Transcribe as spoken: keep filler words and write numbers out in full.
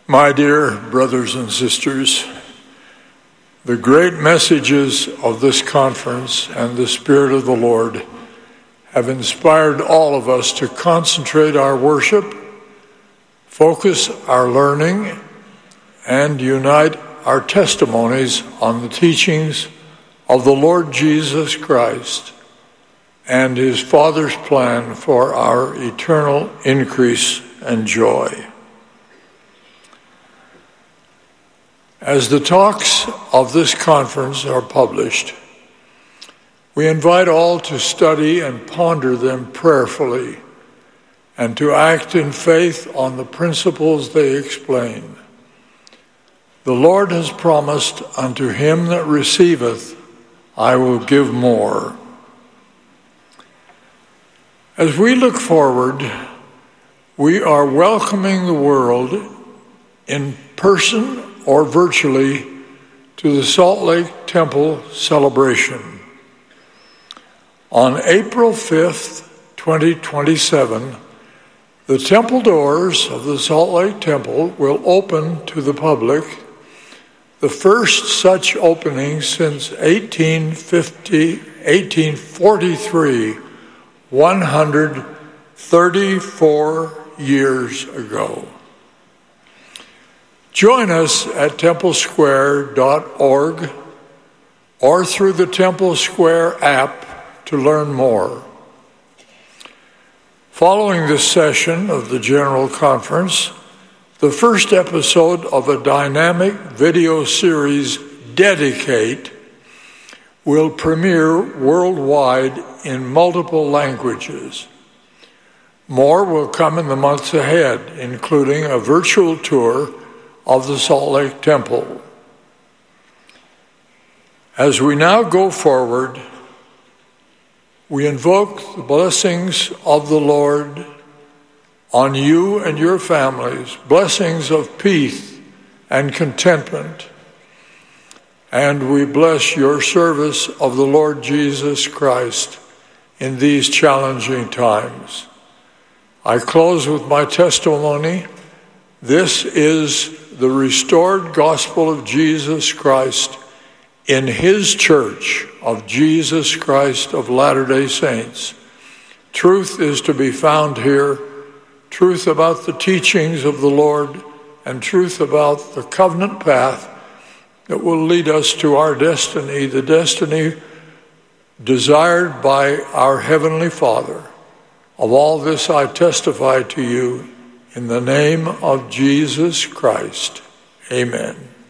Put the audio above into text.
My dear brothers and sisters, the great messages of this conference and the Spirit of the Lord have inspired all of us to concentrate our worship, focus our learning, and unite our testimonies on the teachings of the Lord Jesus Christ and his Father's plan for our eternal increase and joy. As the talks of this conference are published, we invite all to study and ponder them prayerfully and to act in faith on the principles they explain. The Lord has promised, "Unto him that receiveth, I will give more." As we look forward, we are welcoming the world in person or virtually to the Salt Lake Temple celebration. On April fifth, twenty twenty-seven, the temple doors of the Salt Lake Temple will open to the public, the first such opening since eighteen fifty, eighteen forty-three, one hundred thirty-four years ago. Join us at temple square dot org or through the Temple Square app to learn more. Following this session of the General Conference, the first episode of a dynamic video series, Dedicate, will premiere worldwide in multiple languages. More will come in the months ahead, including a virtual tour of the Salt Lake Temple. As we now go forward, we invoke the blessings of the Lord on you and your families, blessings of peace and contentment, and we bless your service of the Lord Jesus Christ in these challenging times. I close with my testimony. This is the restored gospel of Jesus Christ in his church of Jesus Christ of Latter-day Saints. Truth is to be found here, truth about the teachings of the Lord, and truth about the covenant path that will lead us to our destiny, the destiny desired by our Heavenly Father. Of all this I testify to you in the name of Jesus Christ. Amen.